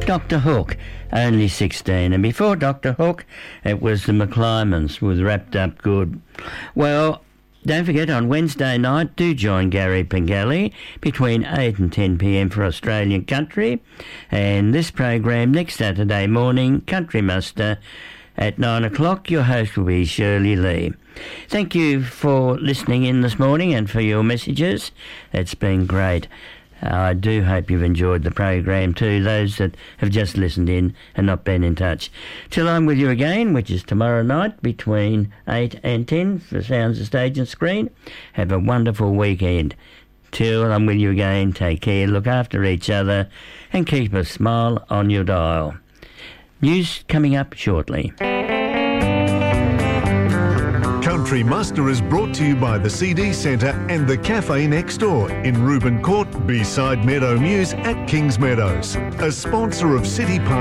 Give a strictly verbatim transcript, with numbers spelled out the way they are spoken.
Doctor Hook, only sixteen. And before Doctor Hook, it was the McClymans with Wrapped Up Good. Well, don't forget, on Wednesday night, do join Gary Pengelly between eight and ten p m for Australian Country. And this program next Saturday morning, Country Muster, at nine o'clock. Your host will be Shirley Lee. Thank you for listening in this morning and for your messages. It's been great. Uh, I do hope you've enjoyed the program too, those that have just listened in and not been in touch. Till I'm with you again, which is tomorrow night between eight and ten for Sounds of Stage and Screen. Have a wonderful weekend. Till I'm with you again, take care, look after each other and keep a smile on your dial. News coming up shortly. Country Muster is brought to you by the C D Centre and the Cafe Next Door in Reuben Court, beside Meadow Mews at Kings Meadows, a sponsor of City Park.